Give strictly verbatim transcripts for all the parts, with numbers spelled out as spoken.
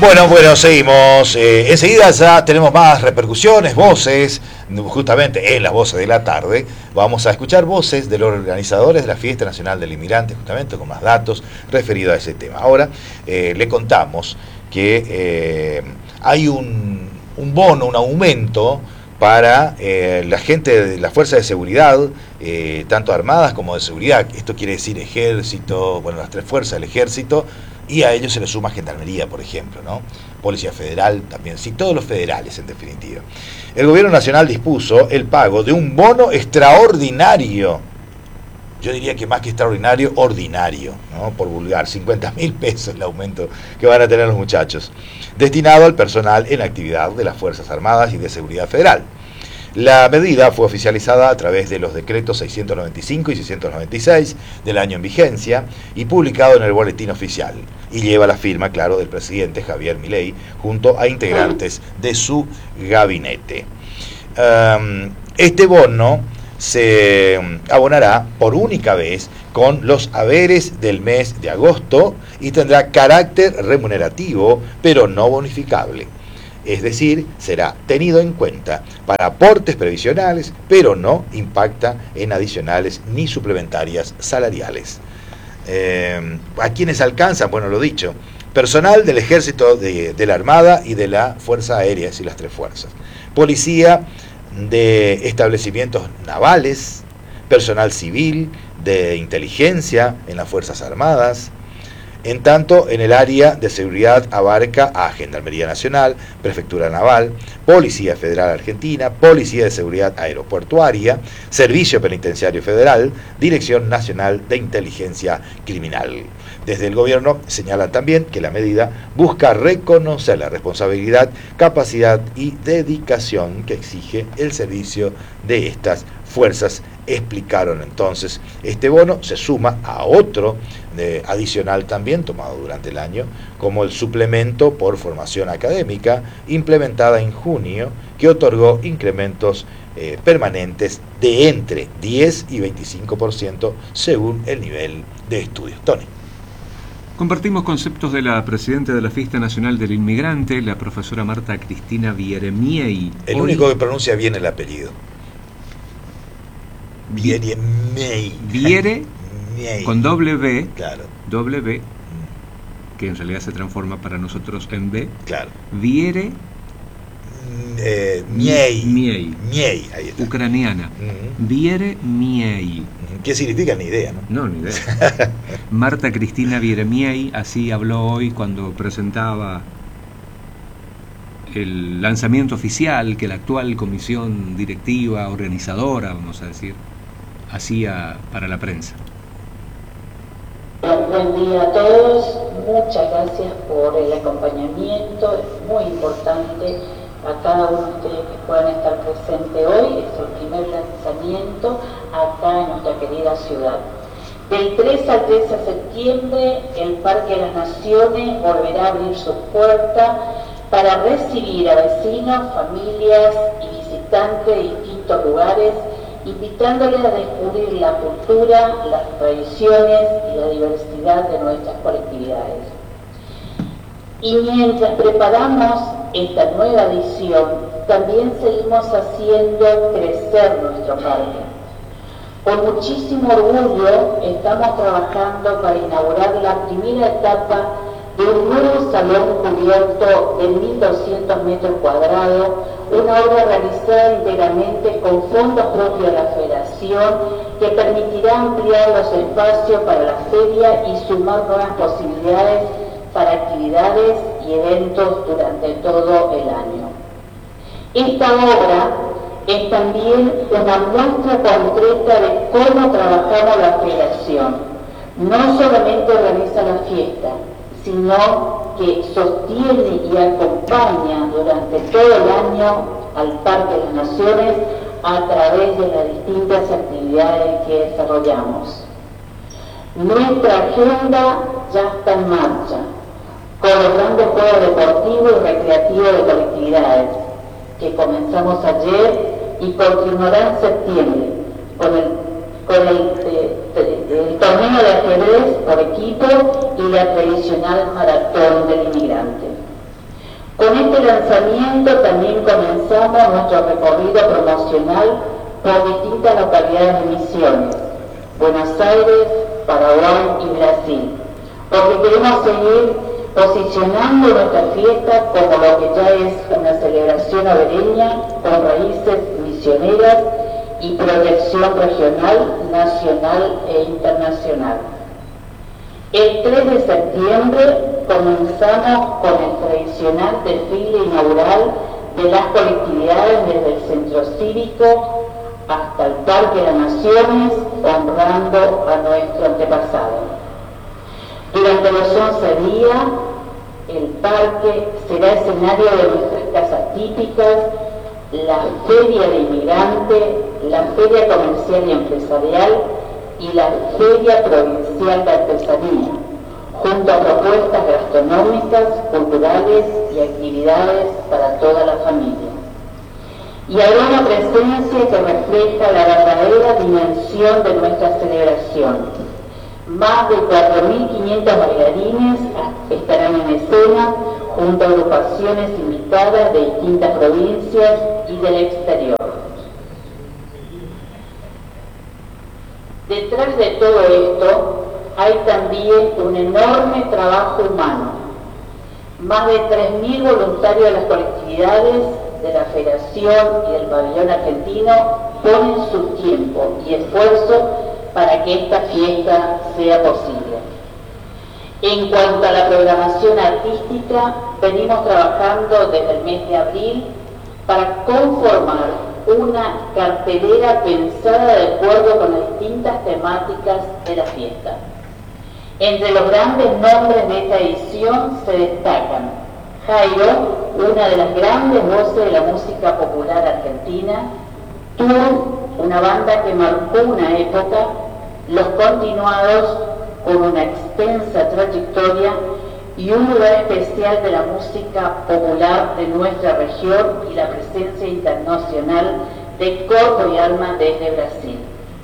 Bueno, bueno, seguimos. Eh, enseguida ya tenemos más repercusiones, voces, justamente en las voces de la tarde. Vamos a escuchar voces de los organizadores de la Fiesta Nacional del Inmigrante, justamente con más datos referidos a ese tema. Ahora eh, le contamos que eh, hay un, un bono, un aumento para eh, la gente de la fuerza de seguridad, eh, tanto armadas como de seguridad. Esto quiere decir ejército, bueno, las tres fuerzas del ejército, y a ellos se le suma gendarmería, por ejemplo, ¿no? Policía Federal también, sí, todos los federales en definitiva. El gobierno nacional dispuso el pago de un bono extraordinario, yo diría que más que extraordinario, ordinario, ¿no? Por vulgar, cincuenta mil pesos el aumento que van a tener los muchachos, destinado al personal en actividad de las Fuerzas Armadas y de Seguridad Federal. La medida fue oficializada a través de los decretos seiscientos noventa y cinco y seiscientos noventa y seis del año en vigencia y publicado en el boletín oficial, y lleva la firma, claro, del presidente Javier Milei junto a integrantes de su gabinete. Um, este bono se abonará por única vez con los haberes del mes de agosto y tendrá carácter remunerativo, pero no bonificable. Es decir, será tenido en cuenta para aportes previsionales, pero no impacta en adicionales ni suplementarias salariales. Eh, ¿A quiénes alcanzan? Bueno, lo dicho, personal del Ejército, de, de la Armada y de la Fuerza Aérea, y las tres fuerzas. Policía de establecimientos navales, personal civil, de inteligencia en las Fuerzas Armadas. En tanto, en el área de seguridad abarca a Gendarmería Nacional, Prefectura Naval, Policía Federal Argentina, Policía de Seguridad Aeroportuaria, Servicio Penitenciario Federal, Dirección Nacional de Inteligencia Criminal. Desde el gobierno señalan también que la medida busca reconocer la responsabilidad, capacidad y dedicación que exige el servicio de estas fuerzas. Explicaron entonces, este bono se suma a otro de, adicional también tomado durante el año, como el suplemento por formación académica implementada en junio, que otorgó incrementos eh, permanentes de entre diez y veinticinco por ciento según el nivel de estudios. Tony. Compartimos conceptos de la presidenta de la Fiesta Nacional del Inmigrante, la profesora Marta Cristina Vieremiei. El Hoy... único que pronuncia bien el apellido. Vieremiei. Viere con doble B, claro. doble B, que en realidad se transforma para nosotros en B. Claro. Viere eh, Miei. Miei. Miei, ahí está. Ucraniana. Uh-huh. Vieremiei. ¿Qué significa? Ni idea, ¿no? No, ni idea. Marta Cristina Vieremiei, así habló hoy cuando presentaba el lanzamiento oficial que la actual comisión directiva, organizadora, vamos a decir, hacía para la prensa. Buen día a todos, muchas gracias por el acompañamiento, es muy importante a cada uno de ustedes que puedan estar presentes hoy, es el primer lanzamiento acá en nuestra querida ciudad. Del tres al trece de septiembre, el Parque de las Naciones volverá a abrir sus puertas para recibir a vecinos, familias y visitantes de distintos lugares, invitándoles a descubrir la cultura, las tradiciones y la diversidad de nuestras colectividades. Y mientras preparamos esta nueva edición, también seguimos haciendo crecer nuestro parque. Con muchísimo orgullo estamos trabajando para inaugurar la primera etapa de un nuevo salón cubierto de mil doscientos metros cuadrados, una obra realizada íntegramente con fondos propios de la Federación que permitirá ampliar los espacios para la feria y sumar nuevas posibilidades para actividades y eventos durante todo el año. Esta obra es también una muestra concreta de cómo trabajamos la Federación. No solamente organiza la fiesta, sino que sostiene y acompaña durante todo el año al Parque de las Naciones a través de las distintas actividades que desarrollamos. Nuestra agenda ya está en marcha, con los grandes juegos deportivos y recreativos de colectividades, que comenzamos ayer y continuará en septiembre, con el, con el, eh, el torneo de ajedrez por equipo y la tradicional maratón del inmigrante. Con este lanzamiento también comenzamos nuestro recorrido promocional por distintas localidades de Misiones, Buenos Aires, Paraguay y Brasil, porque queremos seguir posicionando nuestra fiesta como lo que ya es una celebración hogareña con raíces misioneras y proyección regional, nacional e internacional. El tres de septiembre comenzamos con el tradicional desfile inaugural de las colectividades desde el Centro Cívico hasta el Parque de las Naciones, honrando a nuestro antepasado. Durante los once días, el parque será escenario de nuestras casas típicas, la Feria de Inmigrantes, la Feria Comercial y Empresarial y la Feria Provincial de Artesanía, junto a propuestas gastronómicas, culturales y actividades para toda la familia. Y habrá una presencia que refleja la verdadera dimensión de nuestra celebración. Más de cuatro mil quinientos bailarines estarán en escena junto a agrupaciones invitadas de distintas provincias y del exterior. Detrás de todo esto hay también un enorme trabajo humano. Más de tres mil voluntarios de las colectividades, de la Federación y del Pabellón Argentino ponen su tiempo y esfuerzo para que esta fiesta sea posible. En cuanto a la programación artística, venimos trabajando desde el mes de abril para conformar una cartelera pensada de acuerdo con las distintas temáticas de la fiesta. Entre los grandes nombres de esta edición se destacan Jairo, una de las grandes voces de la música popular argentina, Tour, una banda que marcó una época, Los Continuados, con una extensa trayectoria y un lugar especial de la música popular de nuestra región y la presencia internacional de Corpo y Alma desde Brasil.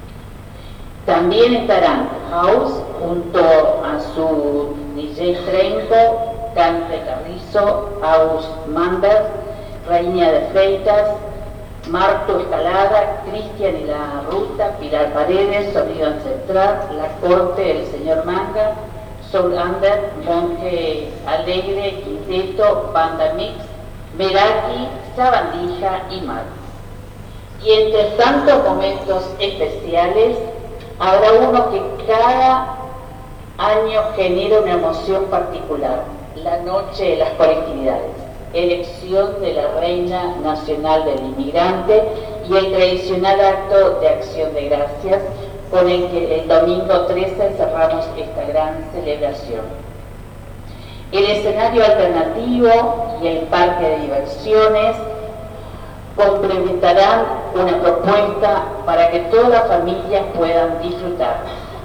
También estarán House junto a su D J Trenco, Cante Carrizo, August Manders, Reina de Freitas, Marto Escalada, Cristian y la Ruta, Pilar Paredes, Sonido Ancestral, La Corte, El Señor Manga, Soul Under, Monje Alegre, Quinteto, Banda Mix, Meraki, Sabandija y Mar. Y entre tantos momentos especiales, habrá uno que cada año genera una emoción particular: la Noche de las Colectividades, elección de la Reina Nacional del Inmigrante y el tradicional acto de acción de gracias con el que el domingo trece cerramos esta gran celebración. El escenario alternativo y el parque de diversiones complementarán una propuesta para que todas las familias puedan disfrutar.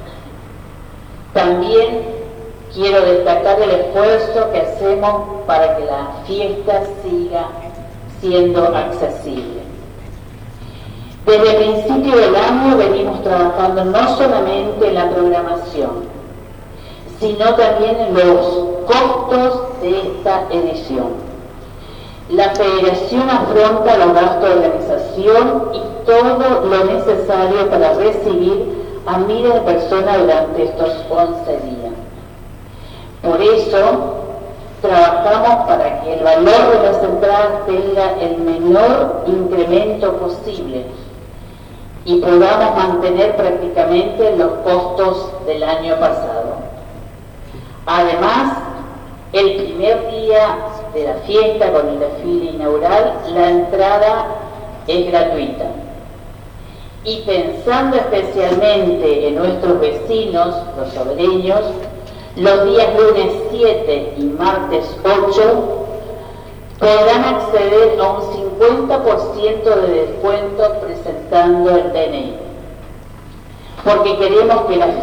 También quiero destacar el esfuerzo que hacemos para que la fiesta siga siendo accesible. Desde el principio del año venimos trabajando no solamente en la programación, sino también en los costos de esta edición. La Federación afronta los gastos de organización y todo lo necesario para recibir a miles de personas durante estos once días. Por eso, trabajamos para que el valor de las entradas tenga el menor incremento posible y podamos mantener prácticamente los costos del año pasado. Además, el primer día de la fiesta con el desfile inaugural, la entrada es gratuita. Y pensando especialmente en nuestros vecinos, los sobereños, los días lunes siete y martes ocho podrán acceder a un cincuenta por ciento de descuento presentando el D N I. Porque queremos que la...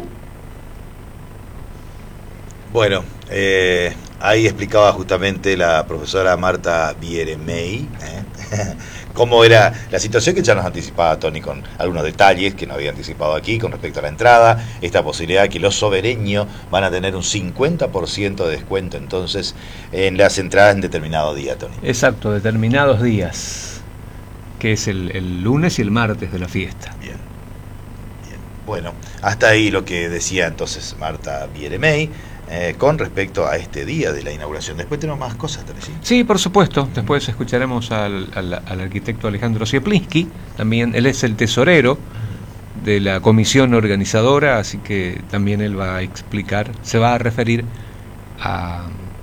Bueno, eh, ahí explicaba justamente la profesora Marta Bieremey, ¿eh? cómo era la situación, que ya nos anticipaba Tony con algunos detalles que no había anticipado aquí con respecto a la entrada, esta posibilidad de que los sobereños van a tener un cincuenta por ciento de descuento entonces en las entradas en determinado día, Tony. Exacto, determinados días, que es el, el lunes y el martes de la fiesta. Bien, bien. Bueno, hasta ahí lo que decía entonces Marta Bieremey eh, con respecto a este día de la inauguración. Después tenemos más cosas, Tony. Sí, por supuesto. Después escucharemos al, al, al arquitecto Alejandro Cieplinski. También él es el tesorero de la comisión organizadora, así que también él va a explicar, se va a referir a,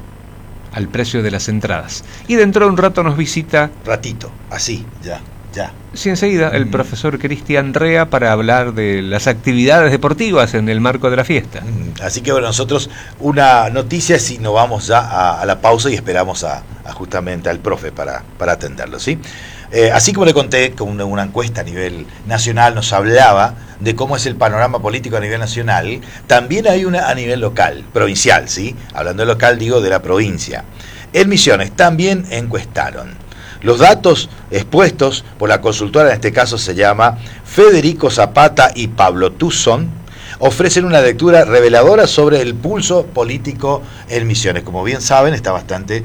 al precio de las entradas. Y dentro de un rato nos visita... Ratito, así, ya, ya. Sí, enseguida, el mm. profesor Cristian Rea para hablar de las actividades deportivas en el marco de la fiesta. Mm. Así que bueno, nosotros una noticia si nos vamos ya a, a la pausa y esperamos a, a justamente al profe para, para atenderlo, ¿sí? Eh, así como le conté, con una, una encuesta a nivel nacional nos hablaba de cómo es el panorama político a nivel nacional, también hay una a nivel local, provincial, ¿sí? Hablando de local, digo de la provincia. En Misiones también encuestaron. Los datos expuestos por la consultora, en este caso se llama Federico Zapata y Pablo Tuzón, ofrecen una lectura reveladora sobre el pulso político en Misiones. Como bien saben, está bastante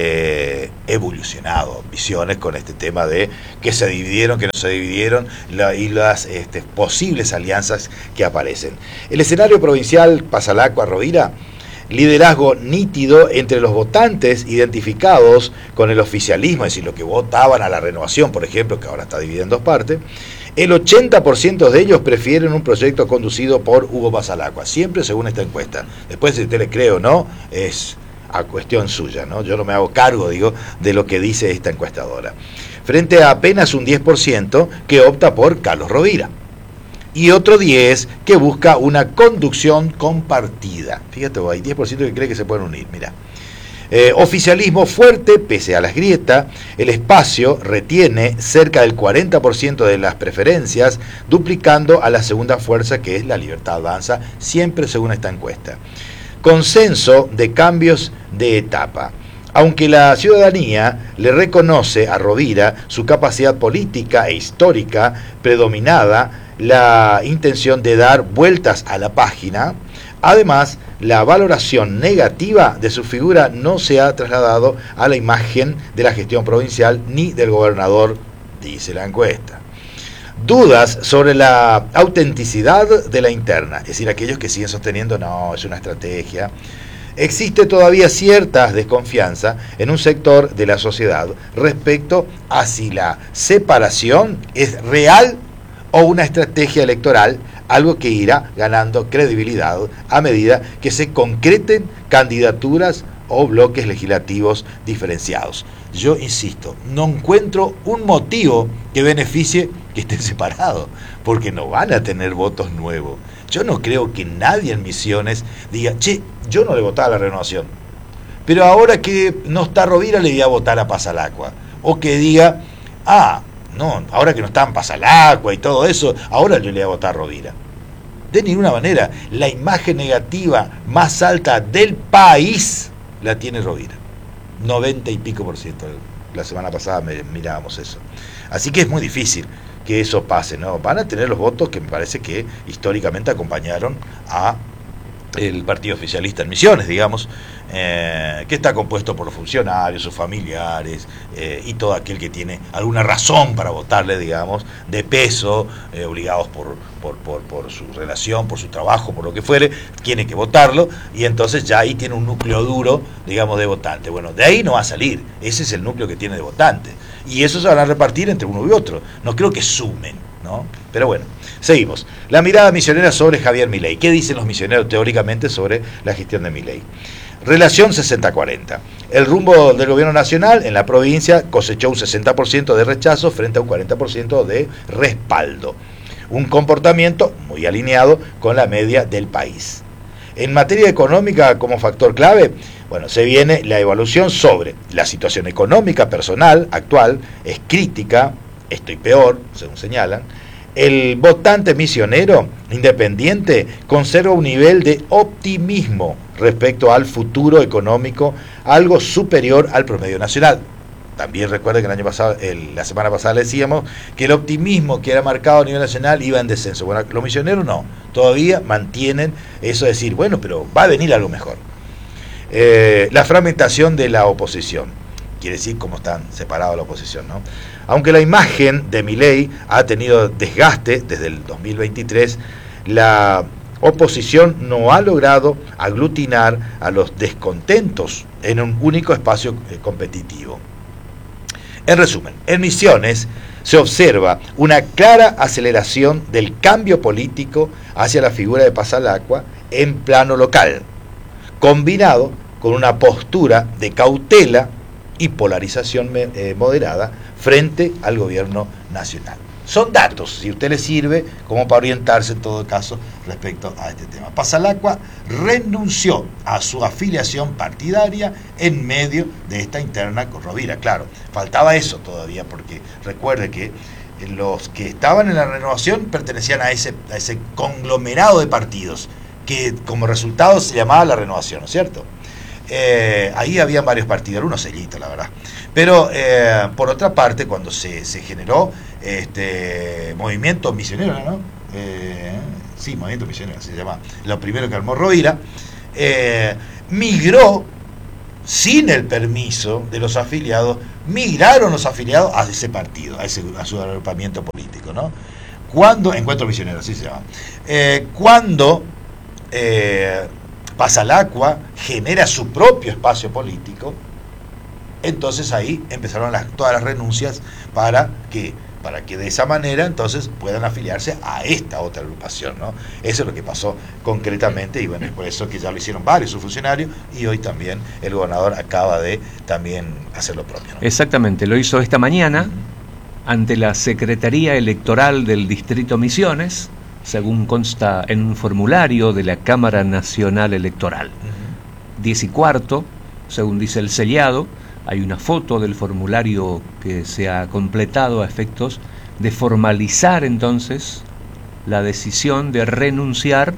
eh, evolucionado Misiones con este tema de que se dividieron, que no se dividieron la, y las este, posibles alianzas que aparecen. El escenario provincial Pasalacua, Rovira, liderazgo nítido entre los votantes identificados con el oficialismo, es decir, los que votaban a la renovación, por ejemplo, que ahora está dividida en dos partes. El ochenta por ciento de ellos prefieren un proyecto conducido por Hugo Pasalacua, siempre según esta encuesta. Después, si usted le cree o no, es a cuestión suya, ¿no? Yo no me hago cargo, digo, de lo que dice esta encuestadora. Frente a apenas un diez por ciento que opta por Carlos Rovira. Y otro diez por ciento que busca una conducción compartida. Fíjate, hay diez por ciento que cree que se pueden unir, mira. Eh, oficialismo fuerte, pese a las grietas, el espacio retiene cerca del cuarenta por ciento de las preferencias, duplicando a la segunda fuerza, que es la Libertad Avanza, siempre según esta encuesta. Consenso de cambios de etapa. Aunque la ciudadanía le reconoce a Rovira su capacidad política e histórica predominada, la intención de dar vueltas a la página, además, la valoración negativa de su figura no se ha trasladado a la imagen de la gestión provincial ni del gobernador, dice la encuesta. Dudas sobre la autenticidad de la interna, es decir, aquellos que siguen sosteniendo, no, es una estrategia. Existe todavía cierta desconfianza en un sector de la sociedad respecto a si la separación es real o una estrategia electoral, algo que irá ganando credibilidad a medida que se concreten candidaturas o bloques legislativos diferenciados. Yo insisto, no encuentro un motivo que beneficie que estén separados, porque no van a tener votos nuevos. Yo no creo que nadie en Misiones diga, che, yo no le votaba a la renovación, pero ahora que no está Rovira le voy a votar a Pasalacua. O que diga, ah, no, ahora que no está en Pasalacua y todo eso, ahora yo le voy a votar a Rovira. De ninguna manera, la imagen negativa más alta del país la tiene Rovira. noventa y pico por ciento. La semana pasada mirábamos eso. Así que es muy difícil que eso pase, ¿no? Van a tener los votos que me parece que históricamente acompañaron a el partido oficialista en Misiones, digamos, eh, que está compuesto por los funcionarios, sus familiares eh, y todo aquel que tiene alguna razón para votarle, digamos, de peso, eh, obligados por, por, por, por su relación, por su trabajo, por lo que fuere, tiene que votarlo, y entonces ya ahí tiene un núcleo duro, digamos, de votantes. Bueno, de ahí no va a salir, ese es el núcleo que tiene de votantes, y eso se van a repartir entre uno y otro, no creo que sumen, ¿no? Pero bueno, seguimos. La mirada misionera sobre Javier Milei. ¿Qué dicen los misioneros teóricamente sobre la gestión de Milei? Relación sesenta cuarenta. El rumbo del gobierno nacional en la provincia cosechó un sesenta por ciento de rechazo frente a un cuarenta por ciento de respaldo. Un comportamiento muy alineado con la media del país. En materia económica, como factor clave, bueno, se viene la evaluación sobre la situación económica personal actual, es crítica, estoy peor, según señalan. El votante misionero independiente conserva un nivel de optimismo respecto al futuro económico, algo superior al promedio nacional. también recuerda que el año pasado, el, la semana pasada le decíamos que el optimismo que era marcado a nivel nacional iba en descenso. Bueno, los misioneros no, todavía mantienen eso de decir, bueno, pero va a venir algo mejor. Eh, la fragmentación de la oposición, quiere decir cómo están separados la oposición, ¿no? Aunque la imagen de Milei ha tenido desgaste desde el dos mil veintitrés, la oposición no ha logrado aglutinar a los descontentos en un único espacio eh, competitivo. En resumen, en Misiones se observa una clara aceleración del cambio político hacia la figura de Pasalacqua en plano local, combinado con una postura de cautela y polarización eh, moderada frente al gobierno nacional. Son datos, si a usted le sirve, como para orientarse en todo caso respecto a este tema. Pasalacqua renunció a su afiliación partidaria en medio de esta interna con Rovira. Claro, faltaba eso todavía, porque recuerde que los que estaban en la renovación pertenecían a ese, a ese conglomerado de partidos, que como resultado se llamaba la renovación, ¿no es cierto? Eh, ahí habían varios partidos, unos sellitos, la verdad. Pero eh, por otra parte, cuando se, se generó este movimiento misionero, ¿no? Eh, sí, movimiento misionero se llama, lo primero que armó Rovira, eh, migró sin el permiso de los afiliados, migraron los afiliados a ese partido, a, ese, a su agrupamiento político, ¿no? Cuando, Encuentro Misionero, así se llama. Eh, cuando eh, Pasalacqua genera su propio espacio político, entonces ahí empezaron las, todas las renuncias para que, para que de esa manera entonces puedan afiliarse a esta otra agrupación, ¿no? Eso es lo que pasó concretamente, y bueno, es por eso que ya lo hicieron varios sus funcionarios, y hoy también el gobernador acaba de también hacer lo propio, ¿no? Exactamente, lo hizo esta mañana uh-huh. ante la Secretaría Electoral del Distrito Misiones, según consta en un formulario de la Cámara Nacional Electoral. Uh-huh. Diez y cuarto, según dice el sellado, hay una foto del formulario que se ha completado a efectos de formalizar entonces la decisión de renunciar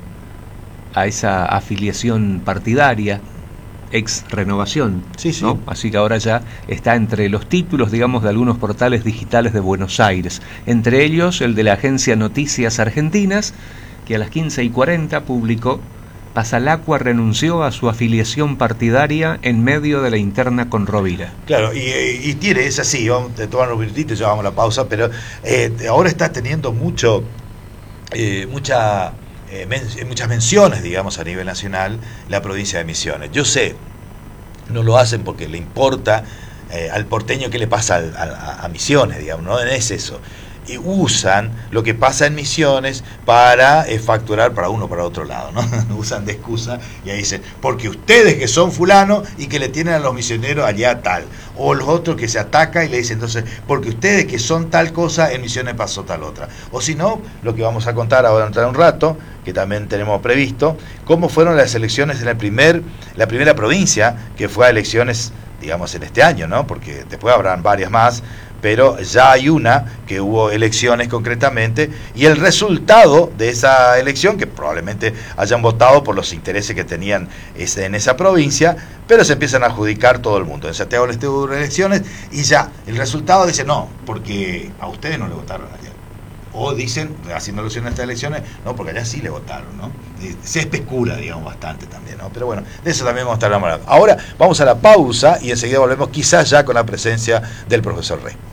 a esa afiliación partidaria, ex renovación, sí, sí. ¿no? Así que ahora ya está entre los títulos, digamos, de algunos portales digitales de Buenos Aires, entre ellos el de la agencia Noticias Argentinas, que a las quince y cuarenta publicó: Pasalacqua renunció a su afiliación partidaria en medio de la interna con Rovira. Claro, y, y tiene, es así, vamos a tomar un minutito y ya vamos a la pausa, pero eh, ahora está teniendo mucho, eh, mucha... Eh, men muchas menciones, digamos, a nivel nacional, la provincia de Misiones. Yo sé, no lo hacen porque le importa eh, al porteño qué le pasa al, a, a Misiones, digamos, no es eso. Y usan lo que pasa en Misiones para eh, facturar para uno o para otro lado, ¿no? Usan de excusa y ahí dicen, porque ustedes que son fulano y que le tienen a los misioneros allá tal, o los otros que se atacan y le dicen, entonces, porque ustedes que son tal cosa, en Misiones pasó tal otra. O si no, lo que vamos a contar ahora dentro de un rato, que también tenemos previsto, cómo fueron las elecciones en el primer, la primera provincia que fue a elecciones, digamos, en este año, ¿no? Porque después habrán varias más, pero ya hay una que hubo elecciones concretamente, y el resultado de esa elección, que probablemente hayan votado por los intereses que tenían en esa provincia, pero se empiezan a adjudicar todo el mundo. En Santiago del Estero hubo elecciones y ya el resultado dice, no, porque a ustedes no le votaron allá. O dicen, haciendo alusión a estas elecciones, no, porque allá sí le votaron, ¿no? Se especula, digamos, bastante también, ¿no? Pero bueno, de eso también vamos a estar hablando. Ahora vamos a la pausa y enseguida volvemos, quizás ya con la presencia del profesor Rey.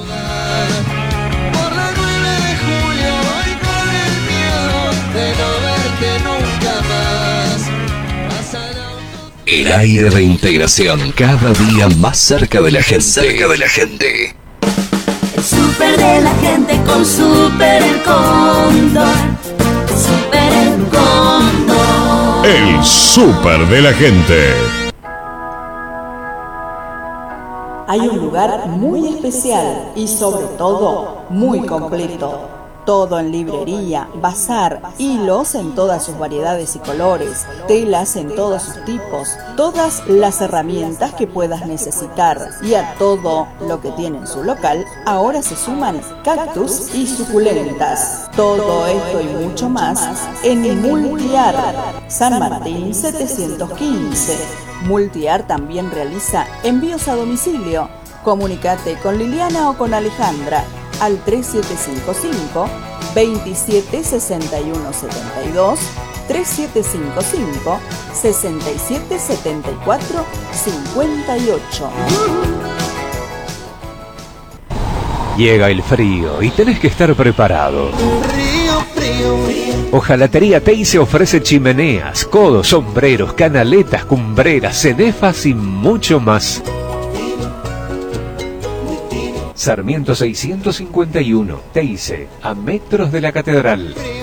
Por la nueve de julio voy con el miedo de no verte nunca más. Pasan autos... El aire de integración, cada día más cerca de la gente. Cerca de la gente. El súper de la gente con Súper El Cóndor. Súper El Cóndor. El súper de la gente. Hay un lugar muy especial y sobre todo muy completo. Todo en librería, bazar, hilos en todas sus variedades y colores, telas en todos sus tipos, todas las herramientas que puedas necesitar. Y a todo lo que tiene en su local, ahora se suman cactus y suculentas. Todo esto y mucho más en Multiart, San Martín setecientos quince. Multiart también realiza envíos a domicilio. Comunicate con Liliana o con Alejandra al tres siete cinco cinco, veintisiete sesenta y uno setenta y dos, tres siete cinco cinco, sesenta y siete setenta y cuatro cincuenta y ocho. Llega el frío y tenés que estar preparado. Frío, frío, Hojalatería Teise ofrece chimeneas, codos, sombreros, canaletas, cumbreras, cenefas y mucho más. Sarmiento seiscientos cincuenta y uno, Teise, a metros de la catedral.